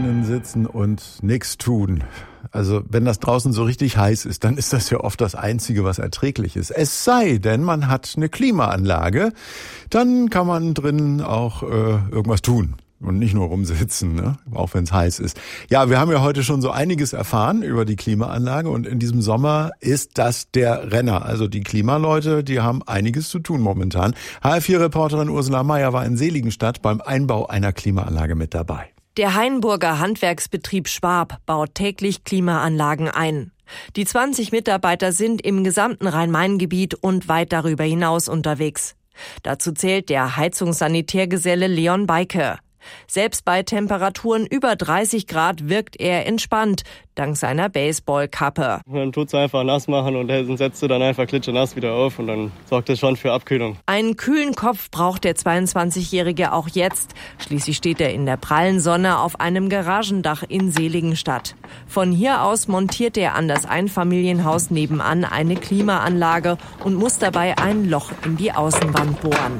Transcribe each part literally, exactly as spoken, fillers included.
drinnen sitzen und nichts tun. Also wenn das draußen so richtig heiß ist, dann ist das ja oft das Einzige, was erträglich ist. Es sei denn, man hat eine Klimaanlage, dann kann man drinnen auch äh, irgendwas tun. Und nicht nur rumsitzen, ne? Auch wenn es heiß ist. Ja, wir haben ja heute schon so einiges erfahren über die Klimaanlage und in diesem Sommer ist das der Renner. Also die Klimaleute, die haben einiges zu tun momentan. H F vier Reporterin Ursula Mayer war in Seligenstadt beim Einbau einer Klimaanlage mit dabei. Der Hainburger Handwerksbetrieb Schwab baut täglich Klimaanlagen ein. Die zwanzig Mitarbeiter sind im gesamten Rhein-Main-Gebiet und weit darüber hinaus unterwegs. Dazu zählt der Heizungssanitärgeselle Leon Beike. Selbst bei Temperaturen über dreißig Grad wirkt er entspannt, dank seiner Baseballkappe. Dann tut's einfach nass machen und dann setzt du dann einfach klitschenass wieder auf und dann sorgt das schon für Abkühlung. Einen kühlen Kopf braucht der zweiundzwanzigjährige auch jetzt. Schließlich steht er in der prallen Sonne auf einem Garagendach in Seligenstadt. Von hier aus montiert er an das Einfamilienhaus nebenan eine Klimaanlage und muss dabei ein Loch in die Außenwand bohren.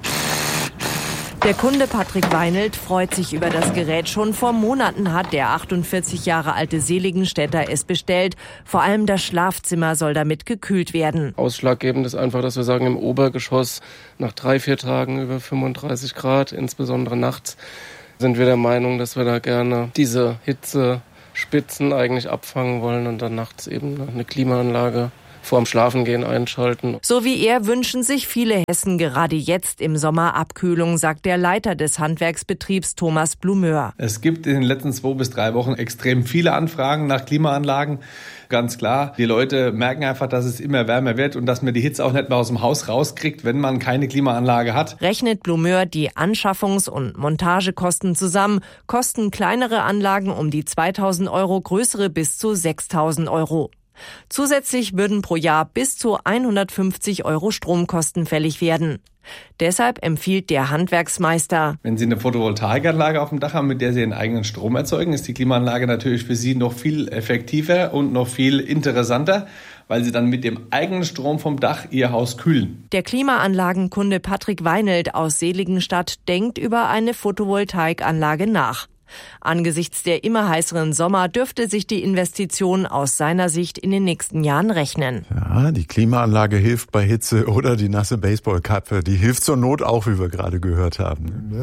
Der Kunde Patrick Weinelt freut sich über das Gerät. Schon vor Monaten hat der achtundvierzig Jahre alte Seligenstädter es bestellt. Vor allem das Schlafzimmer soll damit gekühlt werden. Ausschlaggebend ist einfach, dass wir sagen, im Obergeschoss nach drei, vier Tagen über fünfunddreißig Grad, insbesondere nachts, sind wir der Meinung, dass wir da gerne diese Hitzespitzen eigentlich abfangen wollen und dann nachts eben eine Klimaanlage vorm Schlafengehen einschalten. So wie er wünschen sich viele Hessen gerade jetzt im Sommer Abkühlung, sagt der Leiter des Handwerksbetriebs Thomas Blumeur. Es gibt in den letzten zwei bis drei Wochen extrem viele Anfragen nach Klimaanlagen. Ganz klar, die Leute merken einfach, dass es immer wärmer wird und dass man die Hitze auch nicht mehr aus dem Haus rauskriegt, wenn man keine Klimaanlage hat. Rechnet Blumeur die Anschaffungs- und Montagekosten zusammen, kosten kleinere Anlagen um die zweitausend Euro, größere bis zu sechstausend Euro. Zusätzlich würden pro Jahr bis zu hundertfünfzig Euro Stromkosten fällig werden. Deshalb empfiehlt der Handwerksmeister: Wenn Sie eine Photovoltaikanlage auf dem Dach haben, mit der Sie Ihren eigenen Strom erzeugen, ist die Klimaanlage natürlich für Sie noch viel effektiver und noch viel interessanter, weil Sie dann mit dem eigenen Strom vom Dach Ihr Haus kühlen. Der Klimaanlagenkunde Patrick Weinelt aus Seligenstadt denkt über eine Photovoltaikanlage nach. Angesichts der immer heißeren Sommer dürfte sich die Investition aus seiner Sicht in den nächsten Jahren rechnen. Ja, die Klimaanlage hilft bei Hitze oder die nasse Baseballkappe, die hilft zur Not auch, wie wir gerade gehört haben.